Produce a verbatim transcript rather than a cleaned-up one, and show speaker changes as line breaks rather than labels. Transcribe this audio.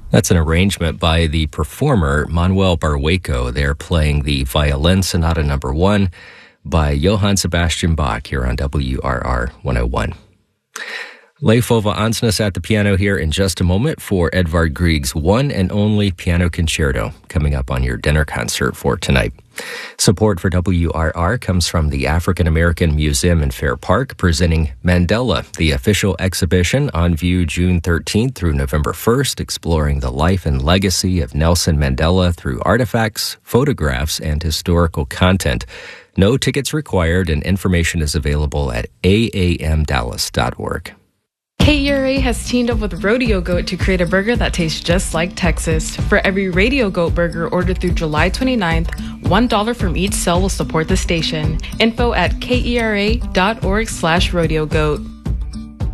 That's an arrangement by the performer Manuel Barrueco. They're playing the Violin Sonata Number One by Johann Sebastian Bach here on W R R one oh one. Leif Ove Ansnes at the piano here in just a moment for Edvard Grieg's one and only piano concerto coming up on your dinner concert for tonight. Support for W R R comes from the African American Museum in Fair Park, presenting Mandela, the official exhibition on view June thirteenth through November first, exploring the life and legacy of Nelson Mandela through artifacts, photographs, and historical content. No tickets required, and information is available at a a m dallas dot org.
K E R A has teamed up with Rodeo Goat to create a burger that tastes just like Texas. For every Radio Goat burger ordered through July twenty-ninth, one dollar from each sale will support the station. Info at kera dot org slash rodeo goat.